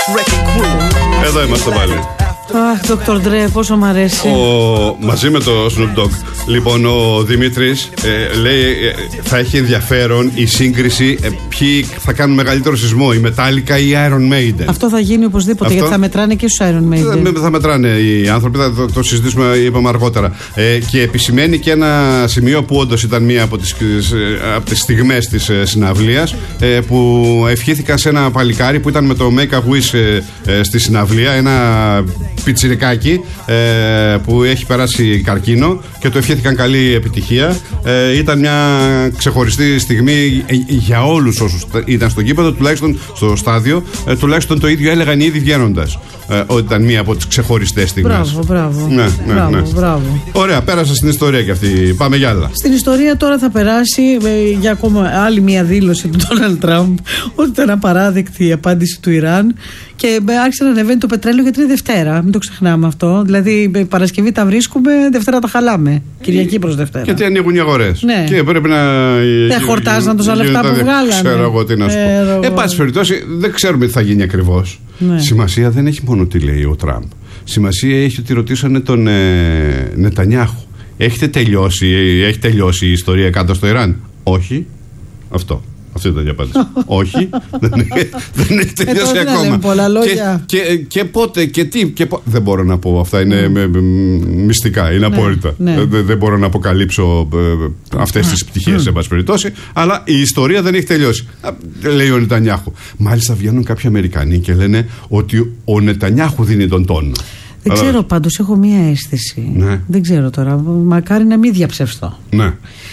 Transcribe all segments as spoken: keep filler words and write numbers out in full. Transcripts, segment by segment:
Εδώ είμαστε πάλι. Αχ, Δόκτωρ Ντρέ, πόσο μ' αρέσει. Ο, μαζί με το Snoop Dogg. Λοιπόν, ο Δημήτρης ε, λέει ε, θα έχει ενδιαφέρον η σύγκριση ε, ποιοι θα κάνουν μεγαλύτερο σεισμό, η Metallica ή η Iron Maiden. Αυτό θα γίνει οπωσδήποτε. Αυτό... γιατί θα μετράνε και στους Iron Maiden. Θα, θα μετράνε οι άνθρωποι, θα το, το συζητήσουμε, είπαμε αργότερα. Ε, και επισημαίνει και ένα σημείο που όντως ήταν μία από τις, από τις στιγμές της ε, συναυλίας, ε, που ευχήθηκαν σε ένα παλικάρι που ήταν με το Make a Wish ε, ε, στη συναυλία, ένα πιτσιρικάκι ε, που έχει περάσει καρκίνο και του ευχήθηκαν καλή επιτυχία. Ε, ήταν μια ξεχωριστή στιγμή ε, για όλους όσους ήταν στο γήπεδο, τουλάχιστον στο στάδιο, ε, τουλάχιστον το ίδιο έλεγαν οι ίδιοι βγαίνοντας. Ε, ότι ήταν μία από τις ξεχωριστές στιγμές. Μπράβο, μπράβο. Ναι, ναι, μπράβο, ναι. μπράβο. Ωραία, πέρασα στην ιστορία και αυτή. Πάμε για άλλα. Στην ιστορία τώρα θα περάσει ε, για ακόμα άλλη μία δήλωση του Ντόναλντ Τραμπ ότι ήταν απαράδεκτη η απάντηση του Ιράν και ε, άρχισε να ανεβαίνει το πετρέλαιο γιατί είναι Δευτέρα. Μην το ξεχνάμε αυτό. Δηλαδή, ε, Παρασκευή τα βρίσκουμε, Δευτέρα τα χαλάμε. Κυριακή προς Δευτέρα. Γιατί ανοίγουν οι αγορές. Ναι. Και πρέπει να. Δεν χορτάζαν τόσα λεφτά που βγάλανε. Ξέρω εγώ τι να σου πω. Εν πάση περιπτώσει, δεν ξέρουμε τι θα γίνει ακριβώς. Ναι. Σημασία δεν έχει μόνο τι λέει ο Τραμπ. Σημασία έχει ότι ρωτήσανε τον ε, Νετανιάχου. Έχετε τελειώσει, έχει τελειώσει η ιστορία κάτω στο Ιράν? Όχι. Αυτό. Αυτή ήταν η απάντηση. Όχι. Δεν έχει τελειώσει ε, ακόμα. Πολλά λόγια. Και, και, και πότε και τι. Και πο... Δεν μπορώ να πω. Αυτά είναι mm. με, με, μυστικά. Είναι ναι, απόρριτα. Ναι. Δεν, δεν μπορώ να αποκαλύψω ε, αυτές τις πτυχές, mm. σε πάση περιπτώσει. Αλλά η ιστορία δεν έχει τελειώσει. Λέει ο Νετανιάχου. Μάλιστα βγαίνουν κάποιοι Αμερικανοί και λένε ότι ο Νετανιάχου δίνει τον τόνο. Δεν ξέρω, Αλλά... πάντως έχω μία αίσθηση. Ναι. Δεν ξέρω τώρα. Μακάρι να μην διαψευστώ. Ναι.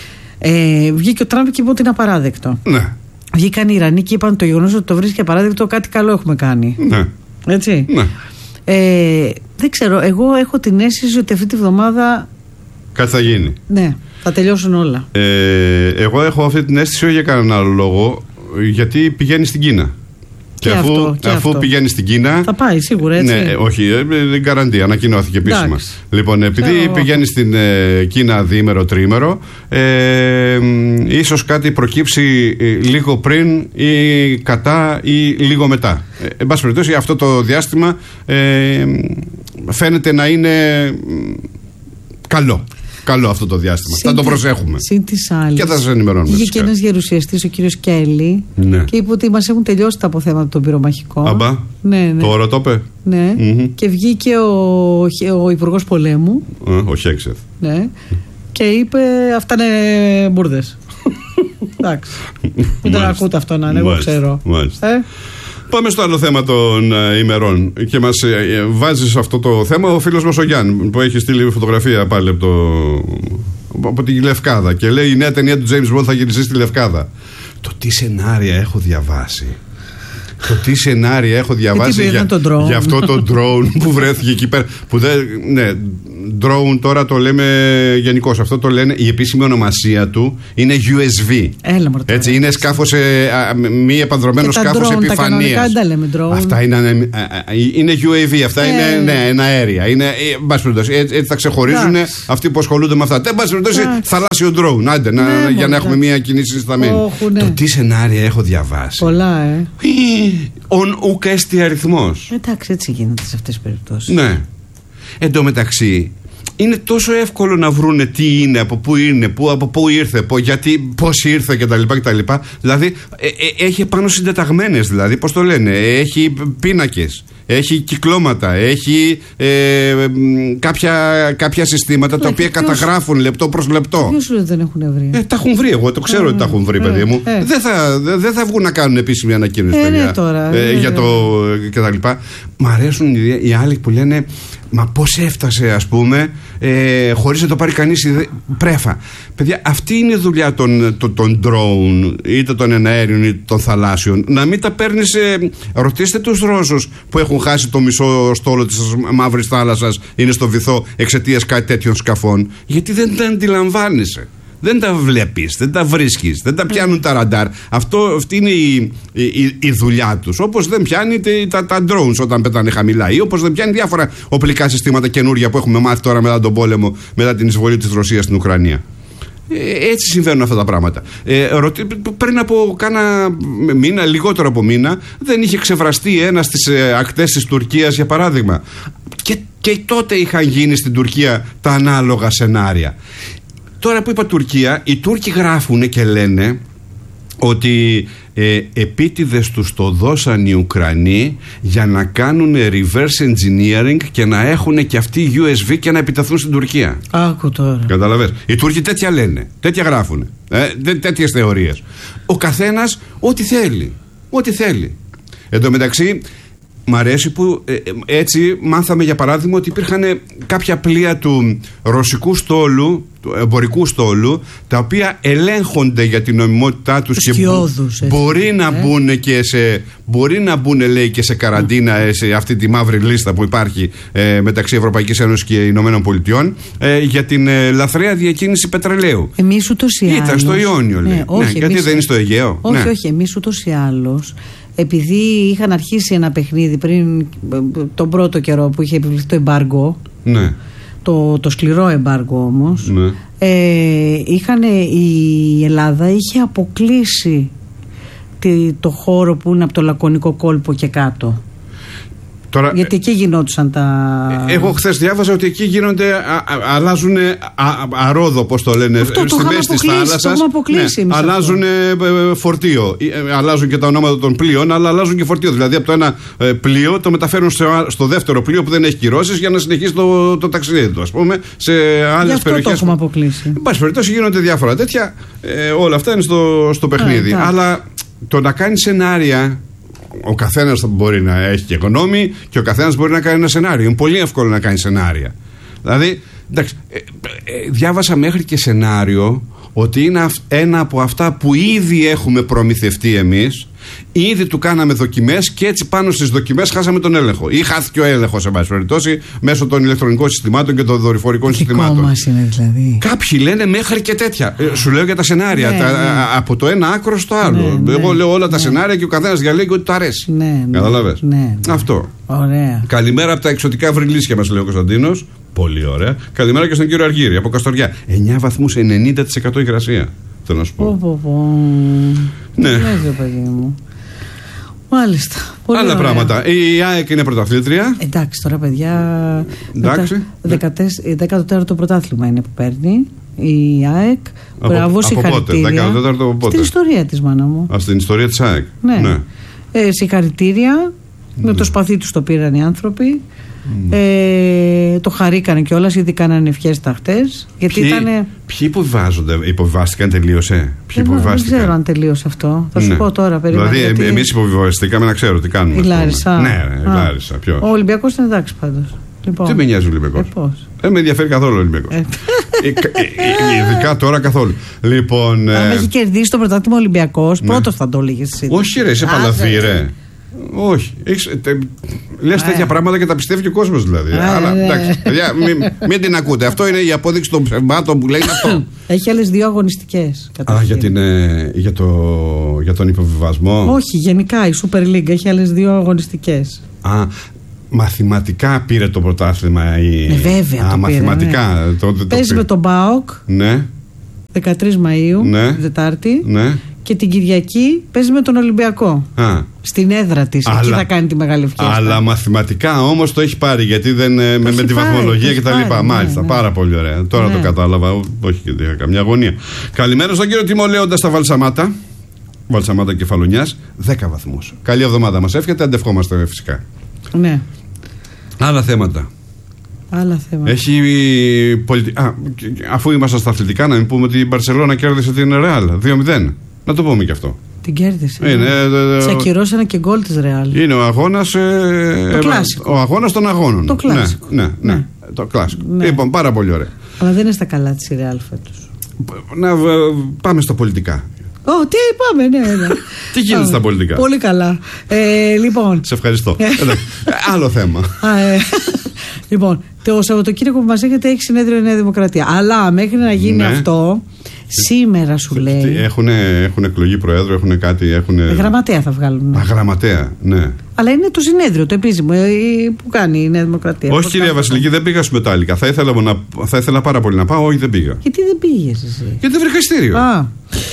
Ε, βγήκε ο Τραμπ και είπε ότι είναι απαράδεκτο. Ναι. Βγήκαν οι Ιρανοί και είπαν το γεγονός ότι το βρίσκει απαράδεκτο, κάτι καλό έχουμε κάνει. Ναι. Έτσι. Ναι. Ε, δεν ξέρω, εγώ έχω την αίσθηση ότι αυτή τη βδομάδα κάτι θα γίνει. Ναι, θα τελειώσουν όλα. Ε, εγώ έχω αυτή την αίσθηση όχι για κανέναν άλλο λόγο, γιατί πηγαίνει στην Κίνα. Και, και, αφού, αυτό, και αφού αυτό. πηγαίνει στην Κίνα. Θα πάει σίγουρα, έτσι. Ναι, όχι, δεν καραντί, ανακοινώθηκε επίσημα. Εντάξει. Λοιπόν, επειδή Ξέρω. πηγαίνει στην ε, Κίνα διήμερο, τρίμερο, ε, ίσως κάτι προκύψει ε, λίγο πριν ή κατά ή λίγο μετά. Ε, εν πάση περιπτώσει, αυτό το διάστημα ε, φαίνεται να είναι καλό. Καλό αυτό το διάστημα. Συν θα το προσέχουμε. Συν της άλλης. Και θα σας ενημερώνουμε. Βγήκε ένας γερουσιαστής, ο κύριος Κέλλη, ναι. και είπε ότι μας έχουν τελειώσει τα αποθέματα των πυρομαχικών. Αμπά. Ναι, ναι. Τώρα το είπε. Ναι. Mm-hmm. Και βγήκε ο, ο Υπουργός Πολέμου. Ε, ο Χέξεθ. Ναι. Και είπε αυτά είναι μπουρδες. Εντάξει. Μην τον ακούτε αυτό να είναι, εγώ ξέρω. Ε? Πάμε στο άλλο θέμα των uh, ημερών. Και μας uh, βάζει σε αυτό το θέμα ο φίλος μας ο Γιάννη, που έχει στείλει φωτογραφία πάλι από, το, από τη Λευκάδα. Και λέει: η νέα ταινία του James Bond θα γυριστεί στη Λευκάδα. Το τι σενάρια έχω διαβάσει. Το τι σενάρια έχω διαβάσει για, για αυτό το drone που βρέθηκε εκεί πέρα. Που δεν, ναι, drone τώρα το λέμε γενικώς. Αυτό το λένε, η επίσημη ονομασία του είναι γιου ες βι. Έλα, μορτέ, έτσι, είναι σκάφος, ε, μη επανδρωμένο σκάφος επιφανείας. Τα λέμε drone. Αυτά είναι, ε, είναι γιου έι βι, αυτά ε. είναι ναι, ένα αέρια. Είναι, ε, έτσι θα ξεχωρίζουν Άξ. αυτοί που ασχολούνται με αυτά. Δεν θαλάσσιο drone. Άντε, ναι, να, για να έχουμε μια κοινή συσταμένη. Ναι. Το τι σενάρια έχω διαβάσει. Πολλά, ε. Ον ουκ έστι αριθμός. Εντάξει, έτσι γίνεται σε αυτές τις περιπτώσεις. Ναι. Εν τω μεταξύ, είναι τόσο εύκολο να βρούνε τι είναι, από πού είναι, που, από πού ήρθε, που, γιατί, πώς ήρθε κτλ. κτλ. Δηλαδή, ε, ε, έχει πάνω συντεταγμένες, δηλαδή, πώς το λένε, έχει πίνακες, έχει κυκλώματα, έχει ε, κάποια, κάποια συστήματα τα οποία καταγράφουν λεπτό προς λεπτό. Ποιος λέει δεν έχουν βρει. Ε, τα έχουν βρει, εγώ το ξέρω ε, ότι τα έχουν βρει, ε, παιδί μου. Ε. Δεν, θα, δεν θα βγουν να κάνουν επίσημη ανακοίνωση, ε, παιδιά, ναι, τώρα, ε, ε, για το κτλ. Μ' αρέσουν οι, οι άλλοι που λένε, μα πώς έφτασε, ας πούμε, ε, χωρίς να το πάρει κανείς ιδε... πρέφα. Παιδιά, αυτή είναι η δουλειά των, των, των drone, είτε των εναέριων είτε των θαλάσσιων. Να μην τα παίρνεις, ε, ρωτήστε τους Ρώσους που έχουν χάσει το μισό στόλο της Μαύρης Θάλασσας, είναι στο βυθό εξαιτίας κάτι τέτοιων σκαφών. Γιατί δεν τα αντιλαμβάνεσαι. Δεν τα βλέπεις, δεν τα βρίσκεις, δεν τα πιάνουν τα ραντάρ. Αυτό, αυτή είναι η, η, η δουλειά τους. Όπως δεν πιάνει τα, τα drones όταν πετάνε χαμηλά, ή όπως δεν πιάνει διάφορα οπλικά συστήματα καινούρια που έχουμε μάθει τώρα μετά τον πόλεμο, μετά την εισβολή της Ρωσίας στην Ουκρανία. Ε, έτσι συμβαίνουν αυτά τα πράγματα. Ε, ρωτι, πριν από κάνα μήνα, λιγότερο από μήνα, δεν είχε ξεβραστεί ένα στις ε, ακτές της Τουρκίας, για παράδειγμα. Και, και τότε είχαν γίνει στην Τουρκία τα ανάλογα σενάρια. Τώρα που είπα Τουρκία, οι Τούρκοι γράφουν και λένε ότι ε, επίτηδες τους το δώσαν οι Ουκρανοί για να κάνουν reverse engineering και να έχουν και αυτοί γιου ες μπι και να επιταθούν στην Τουρκία. Άκου τώρα. Καταλαβες. Οι Τούρκοι τέτοια λένε, τέτοια γράφουν, ε, τέ, τέτοιες θεωρίες. Ο καθένας ό,τι θέλει, ό,τι θέλει. Εν τω μεταξύ, μ' αρέσει που ε, έτσι μάθαμε, για παράδειγμα, ότι υπήρχαν κάποια πλοία του ρωσικού στόλου, του εμπορικού στόλου, τα οποία ελέγχονται για την νομιμότητά τους και Σκιώδους, μπο, μπορεί, να ε. μπουν και σε, μπορεί να μπουν, λέει, και σε καραντίνα, ε, σε αυτή τη μαύρη λίστα που υπάρχει ε, μεταξύ Ευρωπαϊκής Ένωσης και Ηνωμένων Πολιτειών, ε, για την ε, λαθρέα διακίνηση πετρελαίου. Εμείς ούτως ή άλλως. Ήταν στο Ιόνιο, λέει. Ναι, όχι, ναι, γιατί εμείς, δεν είναι στο Αιγαίο. Όχι, ναι. όχι, εμείς ούτως ή άλλως, επειδή είχαν αρχίσει ένα παιχνίδι πριν τον πρώτο καιρό που είχε επιβληθεί το εμπάργκο, Ναι. το, το σκληρό εμπάργκο όμως, Ναι. ε, είχαν, η Ελλάδα είχε αποκλείσει τη, το χώρο που είναι από το Λακωνικό κόλπο και κάτω. Τώρα, γιατί εκεί γινόντουσαν τα... εγώ χθες διάβαζα ότι εκεί γίνονται, α, α, αλλάζουν αρόδο, πώς το λένε, αυτό, το στη μέση της θάλασσας. Ναι, αλλάζουν ε, φορτίο. Ε, αλλάζουν και τα ονόματα των πλοίων, αλλά αλλάζουν και φορτίο. Δηλαδή από το ένα ε, πλοίο το μεταφέρουν στο, στο δεύτερο πλοίο που δεν έχει κυρώσεις για να συνεχίσει το, το ταξίδι του, ας πούμε, σε άλλες αυτό περιοχές. Το έχουμε αποκλείσει. Εν πάση περιπτώσει γίνονται διάφορα τέτοια. Ε, όλα αυτά είναι στο, στο παιχνίδι. Ε, αλλά το να κάνει σενάρια. Ο καθένας μπορεί να έχει και γνώμη και ο καθένας μπορεί να κάνει ένα σενάριο. Είναι πολύ εύκολο να κάνει σενάρια. Δηλαδή, εντάξει, ε, ε, διάβασα μέχρι και σενάριο ότι είναι ένα από αυτά που ήδη έχουμε προμηθευτεί εμείς. Ήδη του κάναμε δοκιμές και έτσι πάνω στις δοκιμές χάσαμε τον έλεγχο. Ή χάθηκε ο έλεγχος, εν πάση περιπτώσει, μέσω των ηλεκτρονικών συστημάτων και των δορυφορικών δικό συστημάτων. Μας είναι δηλαδή. Κάποιοι λένε μέχρι και τέτοια. Ε, σου λέω για τα σενάρια. Ναι, τα, ναι. Από το ένα άκρο στο άλλο. Ναι, Εγώ ναι, λέω όλα τα ναι. σενάρια και ο καθένας διαλέγει ότι του αρέσει. Ναι, ναι. Καταλαβες. Ναι, ναι. Αυτό. Ωραία. Καλημέρα από τα εξωτικά βρυλίσια μας, λέει ο Κωνσταντίνος. Πολύ ωραία. Καλημέρα και στον κύριο Αργύρη από Καστοριά. εννιά βαθμούς, ενενήντα τοις εκατό υγρασία. Θέλω να σου πω. Πω, πω, πω. Ναι. Ναι, παιδί μου. Μάλιστα. Πολύ Άλλα ωραία. πράγματα. Η ΑΕΚ είναι πρωταθλήτρια. Εντάξει, τώρα παιδιά. Εντάξει. δέκατο τέταρτο πρωτάθλημα είναι που παίρνει η ΑΕΚ. Από- Μπράβο, από πότε? συγχαρητήρια. δέκατο τέταρτο από πότε? Στην ιστορία της, μάνα μου. Α, στην ιστορία της ΑΕΚ. Ναι. ναι. Ε, συγχαρητήρια. Με το σπαθί τους το πήραν οι άνθρωποι. Ε, το χαρήκανε κιόλας, ήδη κάνανε ευχές τα χτες. Γιατί Ποιοι, ήταν. ποιοι υποβιβάζονται, υποβιβάστηκαν, τελείωσε. Ποιοι Δεν υποβιβάστηκαν. ξέρω αν τελείωσε αυτό. Θα σου Ναι. πω τώρα. Περίμενα, Δηλαδή, γιατί... εμείς υποβιβαστήκαμε να ξέρω τι κάνουμε. Η ας πούμε. Λάρισα. Ναι, ρε, η Α. Λάρισα. Ποιος? Ο Ολυμπιακός είναι εντάξει πάντως. Λοιπόν. Τι με νοιάζει ο Ολυμπιακός. Ε, πώς? Δεν με ενδιαφέρει καθόλου ο Ολυμπιακός. Ε. Ε, κα- ε, ε, Ειδικά τώρα καθόλου. Λοιπόν. Αν ε, έχει κερδίσει το πρωτάθλημα Ολυμπιακός, πρώτος θα το έλεγες εσύ. Όχι, ρε, είσαι Α, παλαβή, δεν- ρε. Όχι. Έχεις, τε, λες Ε. τέτοια πράγματα και τα πιστεύει και ο κόσμος δηλαδή. Ε, Αλλά ναι. εντάξει, παιδιά, μην, μην την ακούτε. Αυτό είναι η απόδειξη των ψευμάτων που λέει αυτό. Έχει άλλες δύο αγωνιστικές. Α, καταρχήν. για, την, ε, για, το, για τον υποβιβασμό. Όχι, γενικά η Super League έχει άλλες δύο αγωνιστικές. Α, μαθηματικά πήρε το πρωτάθλημα η... Ναι, βέβαια. Α, το πήρε, μαθηματικά. ναι. Το, το, το Παίζει πήρε. με τον ΠΑΟΚ Ναι, δεκατρείς Μαΐου, Ναι. την Τετάρτη. ναι. Και την Κυριακή παίζει με τον Ολυμπιακό. Α, Στην έδρα της. Εκεί Αλλά- θα κάνει τη μεγάλη ευχή. αλλά μαθηματικά όμως το έχει πάρει, γιατί δεν, ε, με, έχει με τη πάρει, βαθμολογία το και έχει τα λοιπά. πάρει, ναι, Μάλιστα, ναι. πάρα πολύ ωραία. Τώρα Ναι. το κατάλαβα. Ό, όχι και είχα καμιά αγωνία. Καλημέρα στον κύριο Τιμολέοντα στα Βαλσαμάτα. Βαλσαμάτα Κεφαλονιάς. δέκα βαθμούς. Καλή εβδομάδα μας εύχεται. Αντευχόμαστε φυσικά. Ναι. Άλλα θέματα. Άλλα θέματα. Έχει πολιτι... Α, και- και- αφού είμαστε στα αθλητικά, να μην πούμε ότι η Μπαρσελόνα κέρδισε την Ρεάλ δύο μηδέν. Να το πούμε και αυτό. Την κέρδισε. Είναι, ε, ε, Σε ακυρώσανε και γκολ της Ρεάλ. Είναι ο αγώνας. Ε, Το ε, κλάσικο. Ο αγώνας των αγώνων. Το κλάσικο. Ναι, ναι, ναι. Ναι. Το κλάσικο. Ναι. Λοιπόν, πάρα πολύ ωραία. Αλλά δεν είναι στα καλά της η Ρεάλ φέτος. Να ε, πάμε στα πολιτικά. Ω, τι πάμε, ναι, ναι. Τι γίνεται Πάμε. στα πολιτικά? Πολύ καλά. Ε, λοιπόν. Σε ευχαριστώ. Εντάξει, ε, άλλο θέμα. Α, ε, λοιπόν, το Σαββατοκύριακο που μας έχετε έχει συνέδριο η Νέα Δημοκρατία. Αλλά μέχρι να γίνει Ναι. αυτό, Σήμερα σου λέει. Έχουν εκλογή προέδρου, έχουν κάτι. Έχουνε... Γραμματέα θα βγάλουν. Α, γραμματέα, ναι. Αλλά είναι το συνέδριο, το επίσημο που κάνει η Νέα Δημοκρατία. Όχι, κυρία Βασιλική, δεν πήγα Μετάλλικα. Θα ήθελα, να, θα ήθελα πάρα πολύ να πάω, όχι, δεν πήγα. Γιατί δεν πήγες εσύ? Γιατί δεν βρήκα ειστήριο. Α.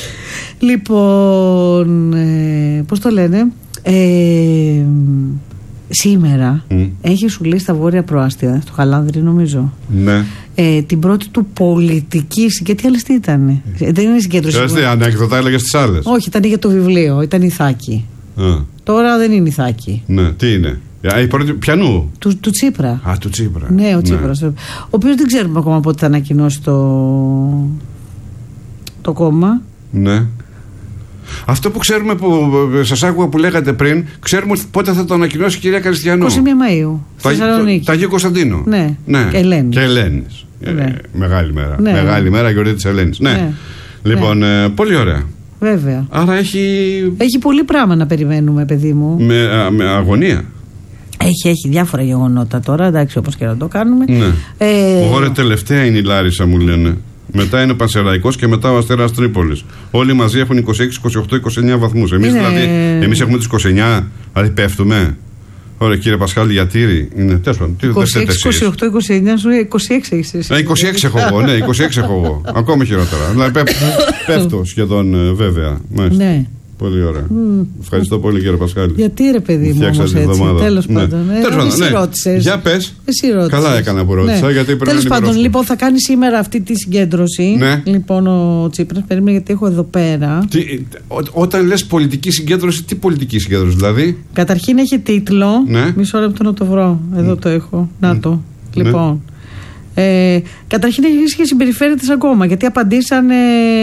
Λοιπόν, ε, πώς το λένε, ε, σήμερα mm. έχει σου λέει στα βόρεια προάστια, στο Χαλάνδρι νομίζω. Ναι. Ε, την πρώτη του πολιτική. Γιατί άλλες τι ήταν? Mm. Δεν είναι συγκέντρωση. Δεν είναι ανέκδοτα, έλεγε στις άλλες. Όχι, ήταν για το βιβλίο, ήταν Ιθάκη. Α. Τώρα δεν είναι Ιθάκη. Ναι, τι είναι? Η πρώτη, πιανού? Του, του Τσίπρα. Α, του Τσίπρα. Ναι, ο Τσίπρας. Ναι. Ο οποίος δεν ξέρουμε ακόμα πότε θα ανακοινώσει το, το κόμμα. Ναι. Αυτό που ξέρουμε, που σας άκουγα που λέγατε πριν, ξέρουμε πότε θα το ανακοινώσει η κυρία Καριστιανού. είκοσι μία Μαΐου. Τα Αγίου Κωνσταντίνου. Ναι. Ναι. Και Ελένης. Και Ελένης. Ναι. Ε, μεγάλη μέρα. Ναι. Μεγάλη μέρα, γιορτή της Ελένης. Ναι. Ναι. Λοιπόν, ναι. Ε, πολύ ωραία. Βέβαια. Άρα έχει. Έχει πολύ πράγμα να περιμένουμε, παιδί μου. Με, α, με αγωνία. Έχει, έχει διάφορα γεγονότα τώρα, εντάξει, όπως και να το κάνουμε. Ναι. Ε... Ωραία, τελευταία είναι η Λάρισα, μου λένε. Μετά είναι ο Πανσεραϊκός και μετά ο Αστέρας Τρίπολης. Όλοι μαζί έχουν είκοσι έξι, είκοσι οκτώ, είκοσι εννέα βαθμούς. Εμείς είναι... δηλαδή, εμείς έχουμε τους είκοσι εννέα, δηλαδή πέφτουμε. Ωραία, κύριε Πασχάλη, για τύρι. Είναι τέσσερα. είκοσι έξι, είκοσι οκτώ, είκοσι εννέα, σου λέει είκοσι έξι έχεις εσύ. Ναι, είκοσι έξι έχω εγώ, ναι, είκοσι έξι έχω εγώ. Ακόμη χειρότερα. Δηλαδή πέφτω σχεδόν, βέβαια. Ναι. Πολύ ωραία. Mm. Ευχαριστώ πολύ, κύριε Πασχάλη. Γιατί ρε παιδί μου, όμως έτσι. Τέλος ναι. πάντων. Ε, Τέλος πάντων. Ναι. Ρώτησες. Για πες. Εσύ ρώτησες. Καλά έκανα που ρώτησα. Ναι. Τέλος πάντων, λοιπόν, θα κάνει σήμερα αυτή τη συγκέντρωση. Ναι. Λοιπόν, ο Τσίπρας, περίμενε γιατί έχω εδώ πέρα. Τι, ό, όταν λες πολιτική συγκέντρωση, τι πολιτική συγκέντρωση, δηλαδή? Καταρχήν έχει τίτλο. Ναι. Μισό λεπτό να το βρω. Εδώ mm. το έχω. Να το. Mm. Λοιπόν. Ναι. Ε, καταρχήν έχει και συμπεριφέρεται ακόμα, γιατί απαντήσανε.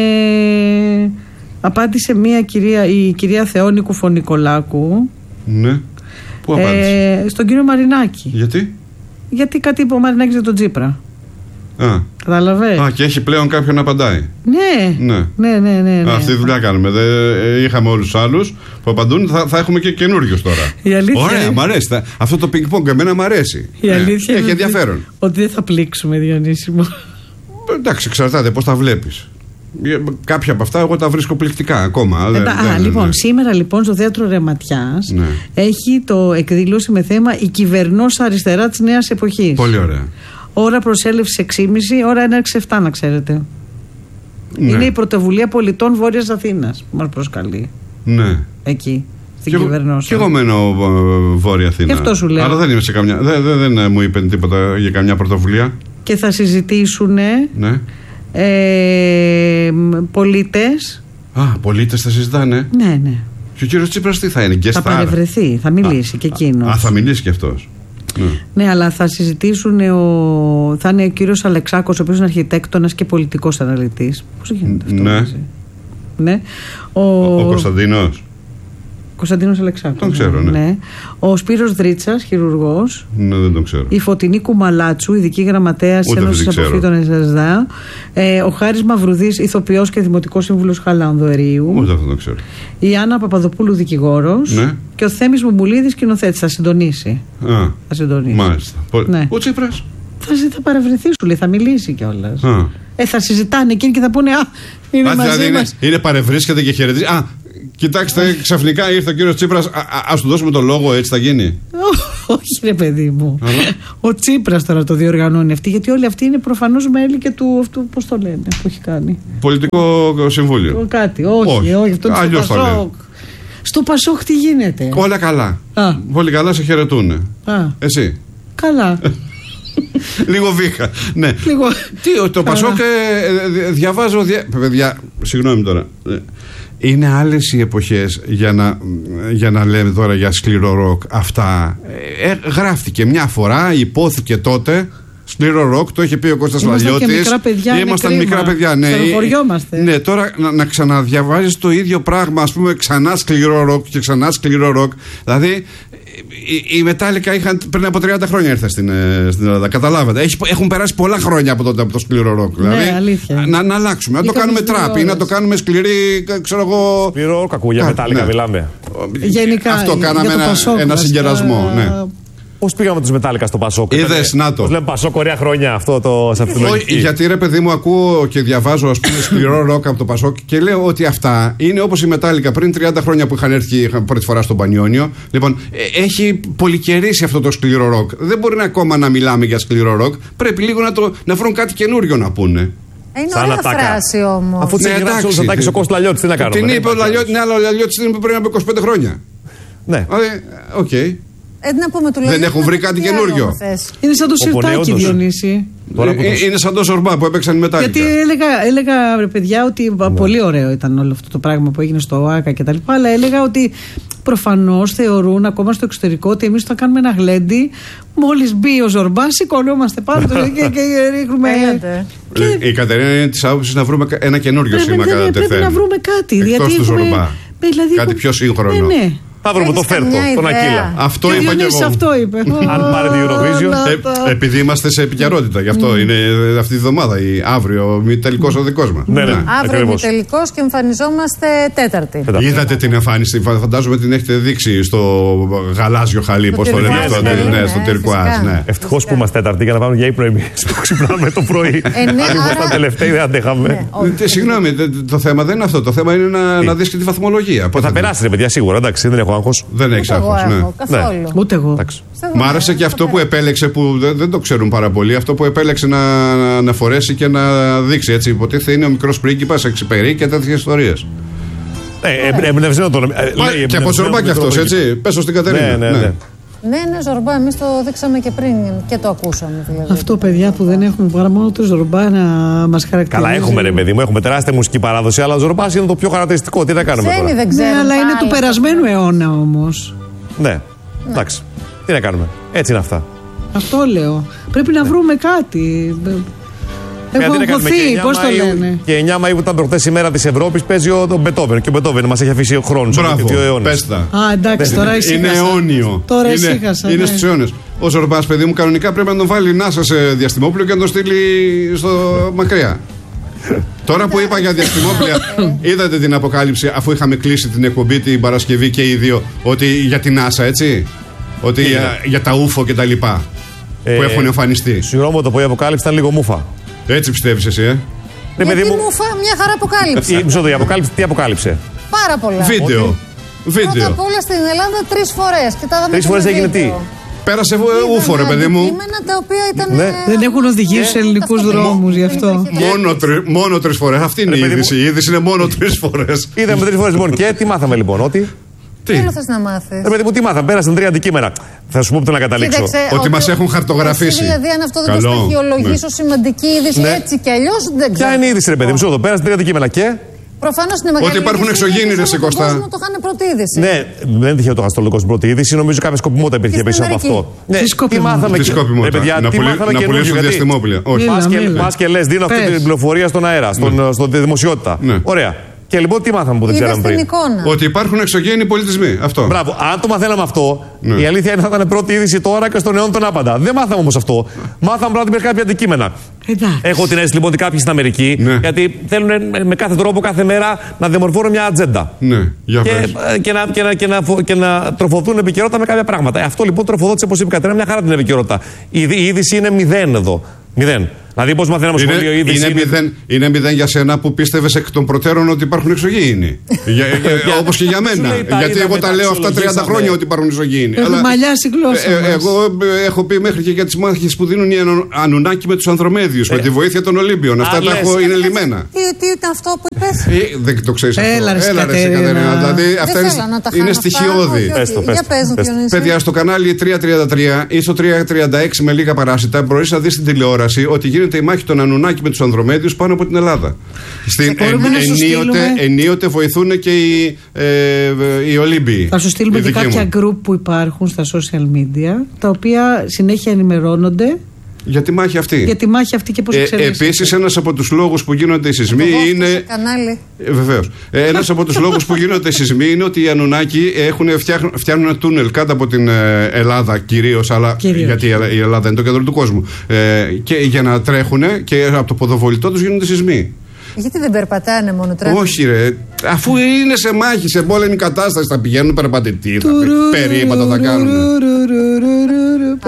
Απάντησε μία κυρία, η κυρία Θεόνη Κουφονικολάκου. Ναι. Πού απάντησε? Ε, στον κύριο Μαρινάκη. Γιατί? Γιατί κάτι είπε ο Μαρινάκης για τον Τσίπρα. Α. Κατάλαβε. Α, και έχει πλέον κάποιον να απαντάει. Ναι. Ναι, ναι, ναι. ναι, ναι. Α, αυτή τη δουλειά κάνουμε. Δε, είχαμε όλους τους άλλους που απαντούν, θα, θα έχουμε και καινούριους τώρα. Η αλήθεια. Ωραία, είναι... μ' αρέσει. Θα, αυτό το πινκ-πονγκ εμένα μ' αρέσει. Η αλήθεια. Ναι, έχει ενδιαφέρον. Ότι δεν θα πλήξουμε, Διονύση μου. Εντάξει, εξαρτάται πώς τα βλέπεις. Κάποια από αυτά εγώ τα βρίσκω πληκτικά ακόμα. Ε, δεν, α, δεν, λοιπόν, ναι. σήμερα λοιπόν στο Θέατρο Ρεματιάς ναι. έχει το εκδήλωση με θέμα «Η κυβερνός αριστερά της νέας εποχής». Πολύ ωραία. Ώρα προσέλευσης έξι και μισή, ώρα έναρξης επτά, να ξέρετε. Ναι. Είναι η πρωτοβουλία πολιτών Βόρειας Αθήνας που μας προσκαλεί. Ναι. Εκεί. Στην και κυβερνόσα. Και εγώ μένω Βόρεια Αθήνα. Γι' αυτό σου λέω. Αλλά δεν είμαι σε καμιά. Δεν, δεν, δεν μου είπε τίποτα για καμιά πρωτοβουλία. Και θα συζητήσουν. Ναι. Ε, πολίτες. Α, πολίτες θα συζητάνε. Ναι, ναι. Και ο κύριος Τσίπρας τι θα είναι, guest θα παρευρεθεί, θα μιλήσει α, και εκείνος. Α, θα μιλήσει και αυτός. Ναι. Ναι, αλλά θα συζητήσουν. Ο... Θα είναι ο κύριος Αλεξάκος, ο οποίος είναι αρχιτέκτονας και πολιτικός αναλυτής. Πώς γίνεται αυτό? Ναι. Ναι. Ο, ο, ο Κωνσταντίνος. Κωνσταντίνος Αλεξάκος. Τον ξέρω, ναι. ναι. Ο Σπύρος Δρίτσας, χειρουργός. Ναι, δεν τον ξέρω. Η Φωτεινή Κουμαλάτσου, ειδική γραμματέας της Ένωσης Αποφύτων ΕΣΔΑ. Ε, ο Χάρης Μαυρουδής, ηθοποιός και δημοτικός σύμβουλος Χαλανδορίου. Ούτε αυτό δεν ξέρω. Η Άννα Παπαδοπούλου, δικηγόρος. Ναι. Και ο Θέμης Μουμπουλίδης, σκηνοθέτης. Θα συντονίσει. Α, θα συντονίσει. Μάλιστα. Ναι. Ο Τσίπρας. Θα, θα παρευρεθεί, σου λέει, θα μιλήσει κιόλας. Ε, θα συζητάνε εκείνοι και θα πούνε Α, είναι α, μαζί δηλαδή μας. Είναι, είναι παρευρίσκεται και χαιρετίζει. Α, κοιτάξτε, ξαφνικά ήρθε ο κύριος Τσίπρας. Α, ας του δώσουμε τον λόγο, έτσι θα γίνει. Όχι, ρε παιδί μου. Αλλά... Ο Τσίπρας τώρα το διοργανώνει αυτή, γιατί όλοι αυτοί είναι προφανώς μέλη και του αυτού, πώς το λένε, που έχει κάνει. Πολιτικό συμβούλιο. Κάτι, όχι, όχι. όχι αυτό το Πασόκ. Στο Πασόκ τι γίνεται? Όλα καλά. Α. Πολύ καλά, σε χαιρετούνε. Α. Εσύ. Καλά. Λίγο βήχα. Ναι. Λίγο... Τι, το Πασόκ ε, διαβάζω. Δια... Παιδιά, συγγνώμη τώρα. Είναι άλλες οι εποχές για να, για να λέμε τώρα για σκληρό ροκ αυτά. Ε, γράφτηκε μια φορά, υπόθηκε τότε. Σκληρό ροκ, το είχε πει ο Κώστας Λαλιώτης. Ήμασταν μικρά παιδιά. Ναι. Στενοχωριόμαστε. Ναι, τώρα να, να ξαναδιαβάζεις το ίδιο πράγμα, ας πούμε, ξανά σκληρό ροκ και ξανά σκληρό ροκ. Δηλαδή, οι, οι Μετάλλικα είχαν πριν από τριάντα χρόνια ήρθαν στην, στην Ελλάδα. Καταλάβατε. Έχει, έχουν περάσει πολλά χρόνια από τότε από το σκληρό ροκ. Δηλαδή, ναι, αλήθεια. Να, να αλλάξουμε. Να το κάνουμε τραπ ή να το κάνουμε σκληρή, ξέρω εγώ. Σκληρό ροκ, ακούγεται Μετάλλικα, ναι. Μιλάμε. Γενικά. Αυτό κάναμε ένα, ένα συγκερασμό. Ναι. Πώς πήγαμε τους Μετάλλικα στο Πασόκ? Είδες, να το. Πώς λέμε Πασόκ, ωραία χρόνια αυτό το, σε αυτή τη λογική. Γιατί ρε παιδί μου, ακούω και διαβάζω ας πούμε σκληρό ροκ από το Πασόκ και λέω ότι αυτά είναι όπως η Μετάλλικα πριν τριάντα χρόνια που είχαν έρθει είχαν πρώτη φορά στον Πανιόνιο. Λοιπόν, ε, έχει πολυκαιρίσει αυτό το σκληρό ροκ. Δεν μπορεί να ακόμα να μιλάμε για σκληρό ροκ. Πρέπει λίγο να, το, να βρουν κάτι καινούριο να πούνε. Είναι ωραία φράση όμως. Αφού ξεκινάς όλους Τάκης ο Κώστας Λαλιώτης, τι να κάνουμε? Την είπε ο Λαλιώτης, ναι, αλλά ο Λαλιώτης την είπε πριν από είκοσι πέντε χρόνια. Ναι. Οκ. Okay. Ε, να πούμε, δεν έχουν βρει κάτι καινούριο. Είναι σαν το Σιρτάκι, Διονύση. Ε, είναι σαν το Ζορμπά που έπαιξαν μετά. Γιατί έλεγα, έλεγα ρε παιδιά ότι ναι. πολύ ωραίο ήταν όλο αυτό το πράγμα που έγινε στο ΟΑΚΑ κτλ. Αλλά έλεγα ότι προφανώς θεωρούν ακόμα στο εξωτερικό ότι εμείς θα κάνουμε ένα γλέντι. Μόλις μπει ο Ζορμπά, σηκωνόμαστε πάνω και, και ρίχνουμε. Και... Η Κατερίνα είναι της άποψης να βρούμε ένα καινούριο σήμα κατά τεθέν. Πρέπει να βρούμε κάτι. Εκτός του Ζορμπά. Δηλαδή, κάτι πιο σύγχρονο. Ναι, ναι. Θα βρούμε το Φέρτο, τον Ακύλα. Αυτό και είπα και εγώ. Αυτό είπε. Αν πάρει την Eurovision. Ε, επειδή είμαστε σε επικαιρότητα, γι' αυτό είναι αυτή τη βδομάδα. Αύριο μη τελικός ο δικός μας. Ναι, ναι, αύριο μη τελικός και εμφανιζόμαστε Τέταρτη. Είδατε την εμφάνιση, φαντάζομαι την έχετε δείξει στο γαλάζιο χαλί, πώς το λέμε αυτό. Ναι, στο Τυρκουάζ. Ευτυχώς που είμαστε Τέταρτη για να πάμε για ύπνο εμείς που ξυπνάμε το πρωί. Αν ήμασταν τελευταίοι δεν αντέχαμε. Συγγνώμη, το θέμα δεν είναι αυτό. Το θέμα είναι να δεις και τη βαθμολογία. Θα περάσει, ρε παιδιά, σίγουρα, εντάξει, δεν έχω. Δεν έχει άγχος, ναι. Καθόλου. Ούτε εγώ. Μ' άρεσε και αυτό που επέλεξε, που δεν, δεν το ξέρουν πάρα πολύ, αυτό που επέλεξε να, να φορέσει και να δείξει. Έτσι, υποτίθεται είναι ο μικρός πρίγκιπας, εξυπηρεί και τέτοιες ιστορίες. Ε, εμπνευσμένο τον. Και από Ζορμπά κι αυτός, έτσι. Πέσω στην Κατερίνα. Ναι, ναι, ναι. Ναι, ναι, Ζορμπά, εμείς το δείξαμε και πριν και το ακούσαμε. Δηλαδή. Αυτό, παιδιά, που δεν έχουμε παρά μόνο το Ζορμπά να μας χαρακτηρίζει. Καλά, έχουμε ρε παιδί μου, έχουμε τεράστια μουσική παράδοση, αλλά ο Ζορμπάς είναι το πιο χαρακτηριστικό. Τι να κάνουμε Ξένοι τώρα. Δεν ξέρουν, ναι, αλλά είναι του περασμένου αιώνα όμως. Ναι, ναι, εντάξει. Τι να κάνουμε. Έτσι είναι αυτά. Αυτό λέω. Πρέπει να βρούμε κάτι. Έχω αγχωθεί, πώς το λένε. Και εννιά Μαΐου που ήταν προχτές η μέρα της Ευρώπης παίζει ο Μπετόβεν. Και ο Μπετόβεν μας έχει αφήσει χρόνους. Μπράβο, πες τα. Α, εντάξει, τώρα ησύχασα. Είναι αιώνιο. Τώρα ησύχασα. Είναι στους αιώνες. Ο Ζορμπάς, παιδί μου, κανονικά πρέπει να τον βάλει NASA σε διαστημόπλαιο και να τον στείλει στο μακριά. Τώρα που είπα για διαστημόπλαια, είδατε την αποκάλυψη αφού είχαμε κλείσει την εκπομπή την Παρασκευή και οι δύο, ότι για την NASA, έτσι. Ότι για, για τα ούφο και τα λοιπά ε, που έχουν εμφανιστεί. Συγγνώμη, το που η αποκάλυψη ήταν λίγο μούφα. Έτσι πιστεύεις εσύ, ε? Γιατί μου... μούφα, μια χαρά αποκάλυψε. Η, μισό, η αποκάλυψη τι αποκάλυψε? Πάρα πολλά. Βίντεο. Ότι... Βίντεο. Πρώτα απ' όλα στην Ελλάδα τρεις φορές. Τρεις φορές έγινε τι? Πέρασε ούφο, ρε παιδί μου. Τα οποία ήταν, ναι. Δεν έχουν οδηγήσει σε ελληνικούς δρόμους γι' αυτό. Μόνο, τρι, μόνο τρεις φορές. Αυτή είναι η είδηση. Η είδηση είναι μόνο τρεις φορές. Είδαμε τρεις φορές λοιπόν. Και τι μάθαμε λοιπόν? Ότι. Τι άλλο θες να μάθεις? Ρε παιδί μου, τι μάθαμε? Πέρασαν τρία αντικείμενα. Θα σου πω που να καταλήξω. Κοίταξε, ότι μας έχουν χαρτογραφήσει. Δηλαδή, αν αυτό δεν το στοιχειολογήσω, ναι. σημαντική είδηση, ναι. έτσι κι αλλιώς δεν ξέρω. Ποια είναι η είδηση, ρε παιδί μου? Σου το πέρασαν τρία αντικείμενα και. Προφανώς είναι μεγάλη. Ότι υπάρχουν εξωγήινοι, ρε Κώστα. Το είχαν πρώτη είδηση. Ναι, δεν τυχαίο το αστρολογικό στην πρώτη είδηση. Νομίζω κάποια σκοπιμότητα υπήρχε πίσω από αυτό. Ναι, τι μάθαμε και να πουλήσουν διαστημόπλαια. Πας και λες, δίνω αυτή την πληροφορία στον αέρα, στον δημοσιότητα. Ωραία. Και λοιπόν τι μάθαμε που δεν ξέραμε πριν? Ότι υπάρχουν εξωγήινοι πολιτισμοί. Αυτό. Μπράβο. Αν το μαθαίναμε αυτό, ναι. η αλήθεια είναι ότι θα ήταν πρώτη είδηση τώρα και στον αιώνα τον άπαντα. Δεν μάθαμε όμως αυτό. Μάθαμε πρώτα ότι κάποια αντικείμενα. Εντάξει. Έχω την αίσθηση λοιπόν ότι κάποιοι στην Αμερική, ναι. γιατί θέλουν με κάθε τρόπο κάθε μέρα να διαμορφώνουν μια ατζέντα. Ναι, για και, και, να, και, να, και, να, και να τροφοδοτούν επικαιρότητα με κάποια πράγματα. Αυτό λοιπόν τροφοδότησε, όπως είπε η Κατερίνα, μια χαρά την επικαιρότητα. Η, η είδηση είναι μηδέν εδώ. Μηδέν. Δηλαδή, πώς μαθαίναμε στο σχολείο είδηση. Είναι, είναι... Μηδέν, είναι μηδέν για σένα που πίστευες εκ των προτέρων ότι υπάρχουν εξωγήινοι. Όπως και για μένα. Γιατί εγώ τα λέω αυτά τριάντα χρόνια ότι υπάρχουν εξωγήινοι. Έχουμε μαλλιάσει η γλώσσα. Ε, εγώ έχω πει μέχρι και για τις μάχες που δίνουν οι Ανουνάκοι με τους Ανδρομέδιους. Ε, με τη βοήθεια των Ολύμπιων. Αυτά τα έχω, είναι λιμένα. Τι ήταν αυτό που είπες? Δεν το ξέρεις αυτό. Έλα, ρε Κατερίνα. Δηλαδή, αυτά είναι στοιχειώδη. Παιδιά, στο κανάλι τριακόσια τριάντα τρία ή στο τριακόσια τριάντα έξι με λίγα παράσιτα μπορείς να δεις στην τηλεόραση ότι γίνεται η μάχη των Ανουνάκη με τους Ανδρομέδιους πάνω από την Ελλάδα. Στην, εν, ενίοτε, ενίοτε βοηθούν και οι, ε, οι Ολύμπιοι. Θα σου στείλουμε και κάποια group που υπάρχουν στα social media, τα οποία συνέχεια ενημερώνονται για τη μάχη αυτή. Για τη μάχη αυτή και πώς ε, εξελίσσεται. Επίσης, ένας από τους λόγους που γίνονται οι σεισμοί είναι. Ε, Βεβαίως. Ε, ένας από τους λόγους που γίνονται οι σεισμοί είναι ότι οι Ανουνάκοι έχουν, φτιάχνουν, φτιάχνουν ένα τούνελ κάτω από την ε, Ελλάδα κυρίως, αλλά κυρίως. Γιατί η Ελλάδα είναι το κέντρο του κόσμου. Ε, και για να τρέχουν και από το ποδοβολητό τους γίνονται σεισμοί. Γιατί δεν περπατάνε μόνο τρέχουν? Όχι, ρε. Αφού είναι σε μάχη, σε πόλεμη κατάσταση, θα πηγαίνουν περπατητή, θα περίπατα θα κάνουν.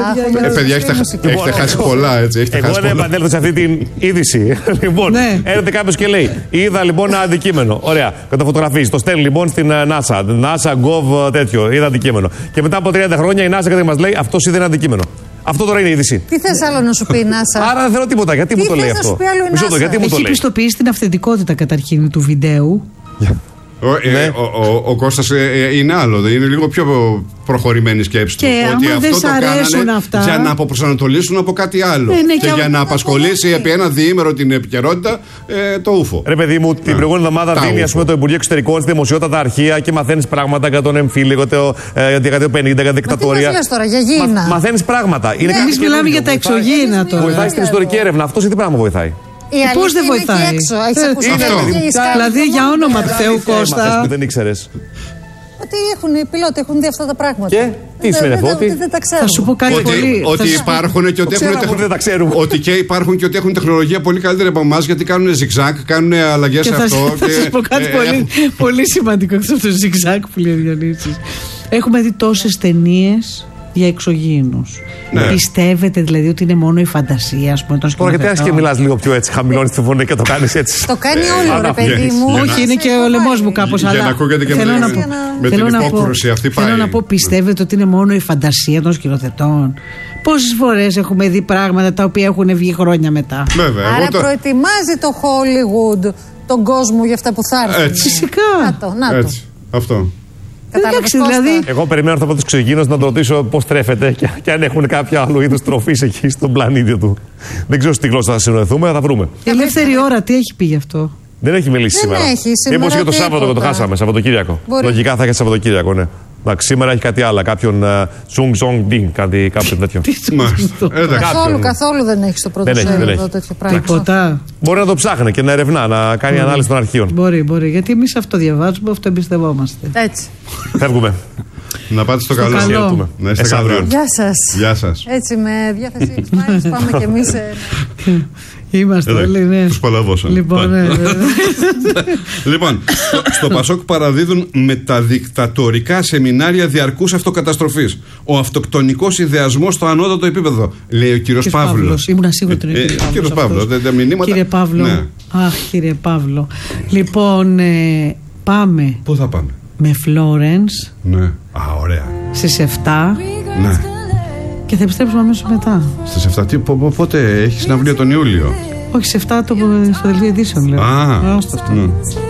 Ε, παιδιά, έχετε, έχετε χάσει πολλά, έτσι. Έχετε Εγώ χάσει να πολλά. επανέλθω σε αυτή την είδηση. Λοιπόν, Ναι. έρχεται κάποιο και λέει: είδα λοιπόν ένα αντικείμενο. Ωραία, καταφωτογραφίζει. Το στέλνει λοιπόν στην ε, NASA. NASA, Gov, τέτοιο. Είδα αντικείμενο. Και μετά από τριάντα χρόνια η NASA κάτι μα λέει: αυτό είδε ένα αντικείμενο. Αυτό τώρα είναι η είδηση. Τι θες άλλο να σου πει η NASA? Άρα δεν θέλω τίποτα. Γιατί Τι μου το λέει θες να αυτό? σου πει άλλο η Μισό το, NASA? γιατί μου το Έχει λέει. πιστοποιήσει την αυθεντικότητα καταρχήν του βιντεού. Ο, ε, Ναι. ο, ο, ο Κώστας ε, ε, είναι άλλο, είναι λίγο πιο προχωρημένη σκέψη του. Και ότι άμα αυτό δεν σ' το αρέσουν κάνανε αυτά- για να αποπροσανατολίσουν από κάτι άλλο. Ε, ναι, και και για α- να απασχολήσει επί ένα διήμερο την επικαιρότητα ε, το ούφο. Ρε παιδί μου, την προηγούμενη εβδομάδα Τα δίνει ας ούφο. πούμε, το Υπουργείο Εξωτερικών στη δημοσιότητα τα αρχεία και μαθαίνει πράγματα για τον εμφύλιο, για το ε, για τη δεκαετία του πενήντα, για δικτατορία. μας λες τώρα, για γήινα? Μαθαίνει πράγματα. Είναι Εμείς κάτι μιλάμε καινούριο. για τα Βοηθάει- εξωγήινα τώρα. Βοηθάει στην ιστορική έρευνα. Αυτό σε τι πράγμα βοηθάει? Η αλήθεια Πώς δεν είναι εκεί βοηθάει? έξω. Έχεις Ε, ακούσει είναι αυτό? αυτό. Έχεις κάνει Δηλαδή, το για μόνο όνομα του που Θεού, έμαθες? Κώστα. Έμαθες που δεν ήξερε. Ότι έχουν οι πιλότοι, έχουν δει αυτά τα πράγματα. Και? Τι Δεν- σημαίνει δεν- αυτό, ότι- Δεν τα ξέρουν. Θα σου πω κάτι Ότι, πολύ. ότι θα σου πω- υπάρχουν και ότι Το έχουν, ξέραμε, τεχνο- δεν τα ξέρουμε. ότι και υπάρχουν και ότι έχουν τεχνολογία πολύ καλύτερη από εμά γιατί κάνουν zigzag, κάνουν αλλαγέ Και σε θα, αυτό. θα και, σας πω κάτι ε, πολύ, έχουν- πολύ σημαντικό σε αυτό το zigzag που λέει ο Διονύσης. Έχουμε δει τόσες ταινίες για εξωγήινους. Ναι. Πιστεύετε δηλαδή ότι είναι μόνο η φαντασία, ας πούμε, των Τώρα γιατί άρχισε και σκηνοθετών? μιλά λίγο πιο έτσι, χαμηλώνει τη φωνή και το κάνει έτσι. Το κάνει όλο, ρε άρα, παιδί για- μου. για Όχι, να- είναι και ο λαιμός μου κάπως. Για αλλά να ακούγεται και θέλω με- να πω- με θέλω την να πω- υπόκρουση αυτή Θέλω πάει. να πω, πιστεύετε ότι είναι μόνο η φαντασία των σκηνοθετών? Πόσες φορές έχουμε δει πράγματα τα οποία έχουν βγει χρόνια μετά? Βέβαια, εγώ Άρα το- προετοιμάζει το Hollywood τον κόσμο για αυτά που θα έρθουν. Έτσι. Φυσικά. Να το, να το. Έτσι. Αυτό. Κατάλαβες, Εντάξει, Κώστα? δηλαδή- Εγώ περιμένω αυτό από του ξεγίνου να το ρωτήσω πώ τρέφεται και, και αν έχουν κάποια άλλο είδου τροφή εκεί στον πλανήτη του. Δεν ξέρω στη γλώσσα θα συνοηθούμε, θα βρούμε. Η ελεύθερη ώρα τι έχει πει γι' αυτό? Δεν έχει μιλήσει Δεν σήμερα. έχει σήμερα Μήπως για το τίποτα. Σάββατο και το χάσαμε, Σαββατοκύριακο. Μπορεί. Λογικά θα έχει Σαββατοκύριακο, ναι. Εντάξει, σήμερα έχει κάτι άλλο, κάποιον Σουνγκ Σονγκ Ντιν, κάτι κάποιο τέτοιο. Μάλιστα. Εντάξει. Καθόλου, κάποιον. καθόλου δεν έχει στο πρώτο Δεν έχει, δεν σέλιδο έχει. τέτοιο πράγμα. Τίποτα. Μπορεί να το ψάχνει και να ερευνά, να κάνει ανάλυση των αρχείων. Μπορεί, μπορεί. Γιατί εμείς αυτό διαβάζουμε, αυτό εμπιστευόμαστε. Έτσι. Φεύγουμε. Να πάτε στο Στο καλό. καλό. Χαιρετούμε. Να είστε Εσ' αύριο. καλά. Γεια σας. Γεια σας. Έτσι με διάθεση X-Files πάμε κι εμείς σε... Είμαστε Εντάξει, όλοι, ναι. τους παλαβώσαμε. Λοιπόν, ναι, ναι, ναι. Λοιπόν, στο, στο Πασόκ παραδίδουν μεταδικτατορικά σεμινάρια διαρκούς αυτοκαταστροφής. Ο αυτοκτονικός ιδεασμός στο ανώτατο επίπεδο, λέει ο κύριος Κύριος Παύλος. Παύλος. Ήμουνα σίγουρη ότι είναι Ε, κύριος ε, κύριος Παύλος Παύλος. αυτός. Τα- τα μηνύματα- Κύριε Παύλο. Ναι. Αχ, κύριε Παύλο. Λοιπόν, ε, πάμε Πού θα πάμε? με Florence Ναι. Α, ωραία. στις επτά Ναι. και θα επιστρέψουμε αμέσως μετά. Στις εφτά, τι, πο- πο- πότε έχει συναυλία τον Ιούλιο? Όχι, σε επτά το, στο δελτίο ειδήσεων, λέω. Α, Α, άστο αυτό. ναι.